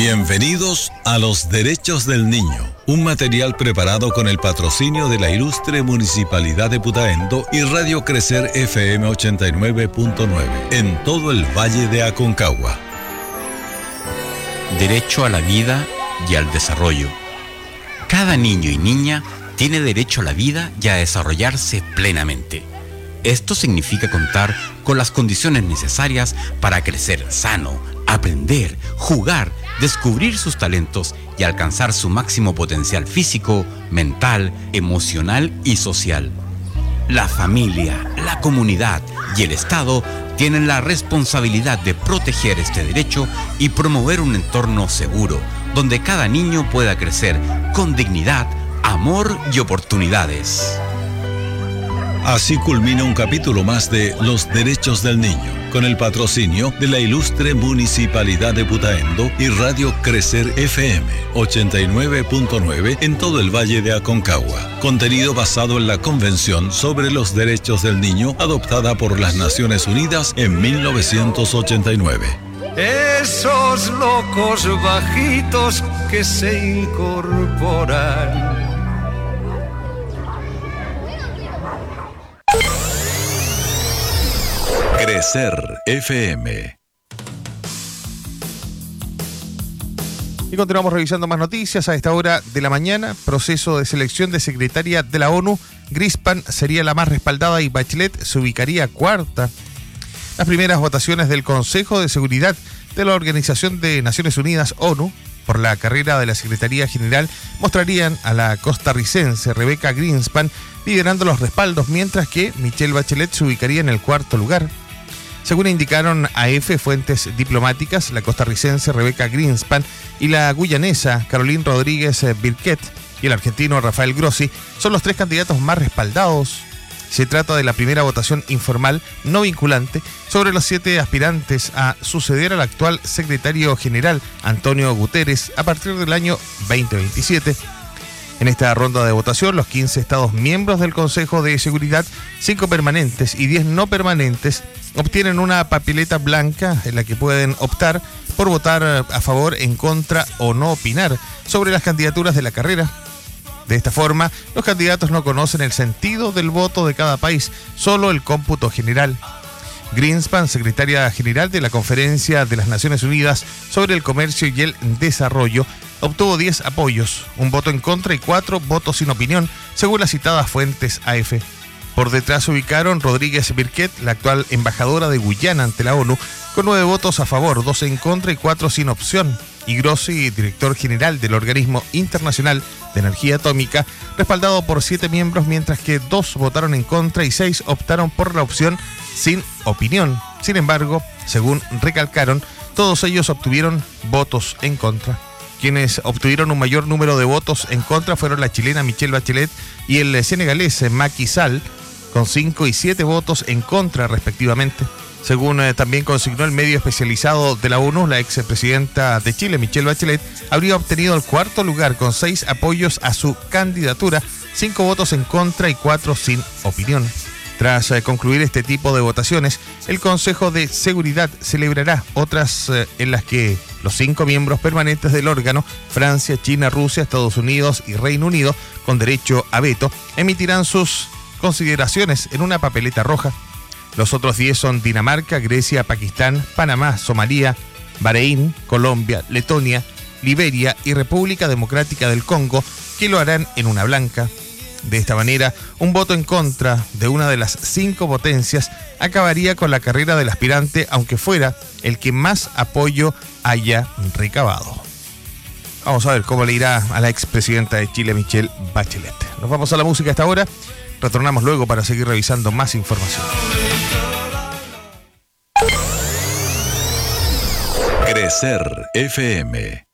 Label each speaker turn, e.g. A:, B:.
A: Bienvenidos a Los Derechos del Niño, un material preparado con el patrocinio de la ilustre Municipalidad de Putaendo y Radio Crecer FM 89.9 en todo el Valle de Aconcagua.
B: Derecho a la vida y al desarrollo. Cada niño y niña tiene derecho a la vida y a desarrollarse plenamente. Esto significa contar con las condiciones necesarias para crecer sano, aprender, jugar, descubrir sus talentos y alcanzar su máximo potencial físico, mental, emocional y social. La familia, la comunidad y el Estado tienen la responsabilidad de proteger este derecho y promover un entorno seguro, donde cada niño pueda crecer con dignidad, amor y oportunidades.
A: Así culmina un capítulo más de Los Derechos del Niño, con el patrocinio de la ilustre Municipalidad de Putaendo y Radio Crecer FM 89.9 en todo el Valle de Aconcagua. Contenido basado en la Convención sobre los Derechos del Niño adoptada por las Naciones Unidas en 1989.
C: Esos locos bajitos que se incorporan.
A: Crecer FM.
D: Y continuamos revisando más noticias a esta hora de la mañana. Proceso de selección de secretaria de la ONU. Greenspan sería la más respaldada y Bachelet se ubicaría cuarta. Las primeras votaciones del Consejo de Seguridad de la Organización de Naciones Unidas, ONU, por la carrera de la Secretaría General, mostrarían a la costarricense Rebecca Greenspan liderando los respaldos, mientras que Michelle Bachelet se ubicaría en el cuarto lugar. Según indicaron a EFE fuentes diplomáticas, la costarricense Rebecca Greenspan y la guyanesa Caroline Rodríguez Birquet y el argentino Rafael Grossi son los tres candidatos más respaldados. Se trata de la primera votación informal no vinculante sobre los 7 aspirantes a suceder al actual secretario general Antonio Guterres a partir del año 2027. En esta ronda de votación, los 15 Estados miembros del Consejo de Seguridad, 5 permanentes y 10 no permanentes, obtienen una papeleta blanca en la que pueden optar por votar a favor, en contra o no opinar sobre las candidaturas de la carrera. De esta forma, los candidatos no conocen el sentido del voto de cada país, solo el cómputo general. Greenspan, secretaria general de la Conferencia de las Naciones Unidas sobre el Comercio y el Desarrollo, obtuvo 10 apoyos, un voto en contra y 4 votos sin opinión, según las citadas fuentes AF. Por detrás se ubicaron Rodríguez Birquet, la actual embajadora de Guyana ante la ONU, con 9 votos a favor, 2 en contra y 4 sin opción, y Grossi, director general del Organismo Internacional de Energía Atómica, respaldado por 7 miembros, mientras que 2 votaron en contra y 6 optaron por la opción sin opinión. Sin embargo, según recalcaron, todos ellos obtuvieron votos en contra. Quienes obtuvieron un mayor número de votos en contra fueron la chilena Michelle Bachelet y el senegalés Macky Sall, con 5 y 7 votos en contra respectivamente. Según también consignó el medio especializado de la ONU, la expresidenta de Chile, Michelle Bachelet, habría obtenido el cuarto lugar con 6 apoyos a su candidatura, 5 votos en contra y 4 sin opinión. Tras concluir este tipo de votaciones, el Consejo de Seguridad celebrará otras en las que los 5 miembros permanentes del órgano, Francia, China, Rusia, Estados Unidos y Reino Unido, con derecho a veto, emitirán sus consideraciones en una papeleta roja. Los otros 10 son Dinamarca, Grecia, Pakistán, Panamá, Somalia, Bahrein, Colombia, Letonia, Liberia y República Democrática del Congo, que lo harán en una blanca. De esta manera, un voto en contra de una de las 5 potencias acabaría con la carrera del aspirante, aunque fuera el que más apoyo haya recabado. Vamos a ver cómo le irá a la expresidenta de Chile, Michelle Bachelet. Nos vamos a la música hasta ahora. Retornamos luego para seguir revisando más información.
A: Crecer FM.